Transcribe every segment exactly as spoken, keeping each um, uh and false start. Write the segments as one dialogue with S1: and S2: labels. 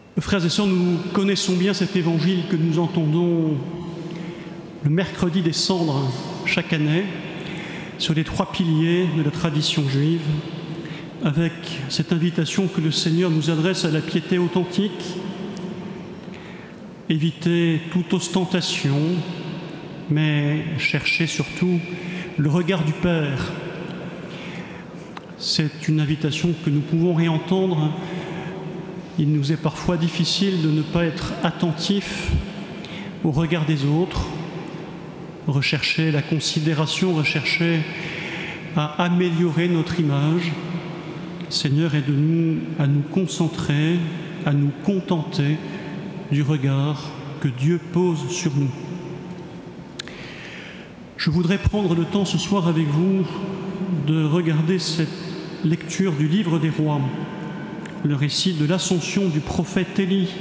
S1: Frères et sœurs, nous connaissons bien cet évangile que nous entendons le mercredi des cendres chaque année sur les trois piliers de la tradition juive, avec cette invitation que le Seigneur nous adresse à la piété authentique, éviter toute ostentation, mais chercher surtout le regard du Père. C'est une invitation que nous pouvons réentendre. Il nous est parfois difficile de ne pas être attentif au regard des autres, rechercher la considération, rechercher à améliorer notre image. Seigneur, aide-nous à nous concentrer, à nous contenter du regard que Dieu pose sur nous. Je voudrais prendre le temps ce soir avec vous de regarder cette lecture du livre des rois, le récit de l'ascension du prophète Élie.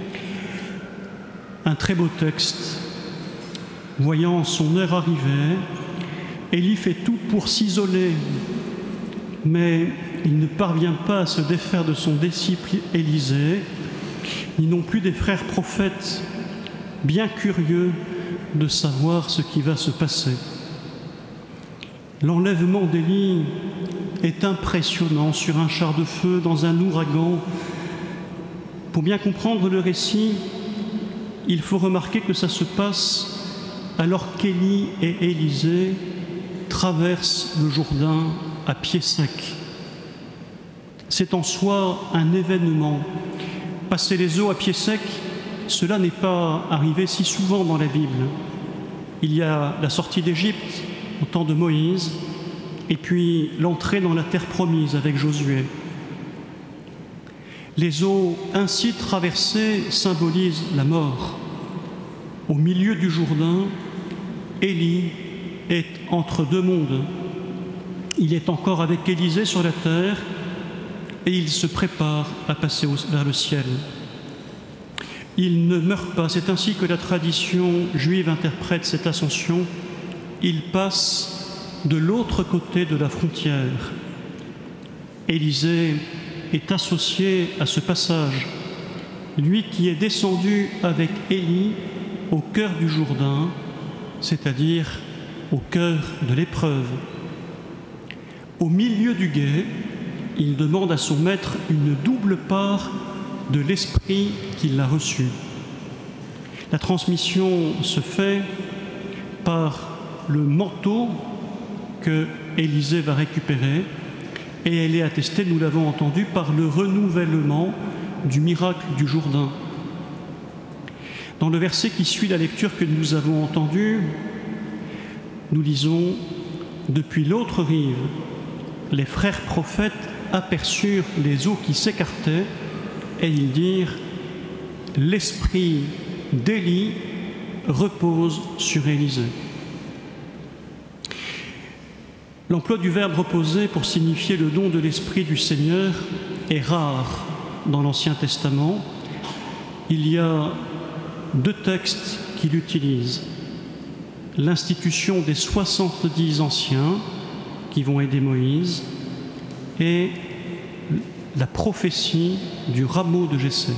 S1: Un très beau texte. Voyant son heure arriver, Élie fait tout pour s'isoler, mais il ne parvient pas à se défaire de son disciple Élisée, ni non plus des frères prophètes, bien curieux de savoir ce qui va se passer. L'enlèvement d'Élie est impressionnant sur un char de feu, dans un ouragan. Pour bien comprendre le récit, il faut remarquer que ça se passe alors qu'Élie et Élisée traversent le Jourdain à pied sec. C'est en soi un événement. Passer les eaux à pied sec, cela n'est pas arrivé si souvent dans la Bible. Il y a la sortie d'Égypte au temps de Moïse, et puis l'entrée dans la terre promise avec Josué. Les eaux ainsi traversées symbolisent la mort. Au milieu du Jourdain, Élie est entre deux mondes. Il est encore avec Élisée sur la terre et il se prépare à passer vers le ciel. Il ne meurt pas, c'est ainsi que la tradition juive interprète cette ascension. Il passe de l'autre côté de la frontière. Élisée est associé à ce passage, lui qui est descendu avec Élie au cœur du Jourdain, c'est-à-dire au cœur de l'épreuve. Au milieu du gué, il demande à son maître une double part de l'esprit qu'il a reçu. La transmission se fait par le manteau que Élisée va récupérer, et elle est attestée, nous l'avons entendu, par le renouvellement du miracle du Jourdain. Dans le verset qui suit la lecture que nous avons entendue, nous lisons « Depuis l'autre rive, les frères prophètes aperçurent les eaux qui s'écartaient, et ils dirent « L'esprit d'Élie repose sur Élisée ». L'emploi du verbe « reposer » pour signifier le don de l'Esprit du Seigneur est rare dans l'Ancien Testament. Il y a deux textes qui l'utilisent. L'institution des soixante-dix anciens qui vont aider Moïse et la prophétie du rameau de Jessé.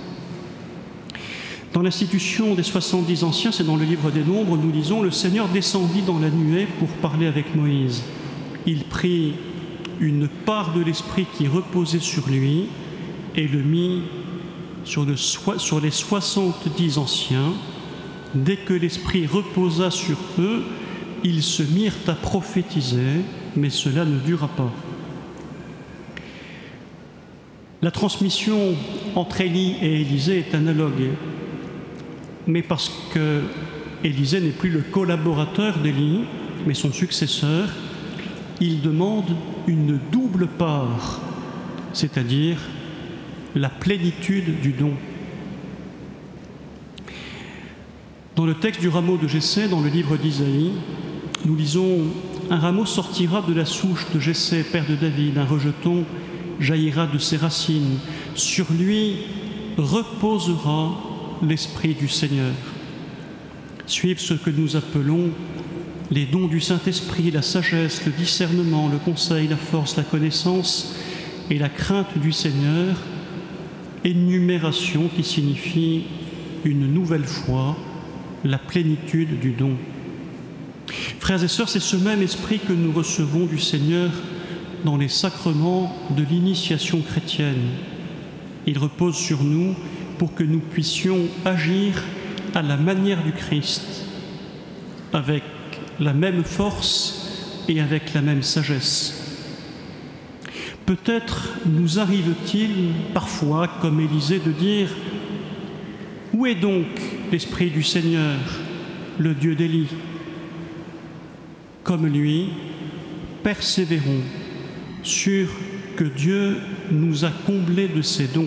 S1: Dans l'institution des soixante-dix anciens, c'est dans le livre des Nombres, nous lisons « Le Seigneur descendit dans la nuée pour parler avec Moïse. Il prit une part de l'Esprit qui reposait sur lui et le mit sur, le so- sur les soixante-dix anciens. Dès que l'Esprit reposa sur eux, ils se mirent à prophétiser, mais cela ne dura pas. » La transmission entre Élie et Élisée est analogue, mais parce que Élisée n'est plus le collaborateur d'Élie, mais son successeur, il demande une double part, c'est-à-dire la plénitude du don. Dans le texte du rameau de Jessé, dans le livre d'Isaïe, nous lisons « Un rameau sortira de la souche de Jessé, père de David, un rejeton jaillira de ses racines. Sur lui reposera l'Esprit du Seigneur. » Suivent ce que nous appelons les dons du Saint-Esprit, la sagesse, le discernement, le conseil, la force, la connaissance et la crainte du Seigneur, énumération qui signifie une nouvelle fois la plénitude du don. Frères et sœurs, c'est ce même esprit que nous recevons du Seigneur dans les sacrements de l'initiation chrétienne. Il repose sur nous pour que nous puissions agir à la manière du Christ, avec la même force et avec la même sagesse. Peut-être nous arrive-t-il parfois, comme Élisée, de dire « Où est donc l'Esprit du Seigneur, le Dieu d'Élie ?» Comme lui, persévérons sur que Dieu nous a comblés de ses dons.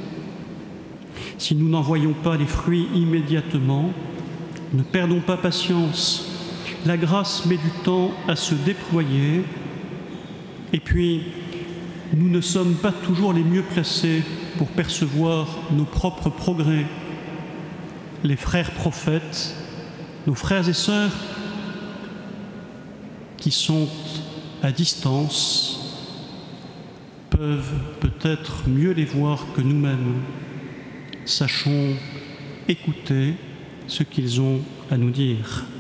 S1: Si nous n'en voyons pas les fruits immédiatement, ne perdons pas patience. La grâce met du temps à se déployer. Et puis, nous ne sommes pas toujours les mieux placés pour percevoir nos propres progrès. Les frères prophètes, nos frères et sœurs qui sont à distance, peuvent peut-être mieux les voir que nous-mêmes. Sachons écouter ce qu'ils ont à nous dire.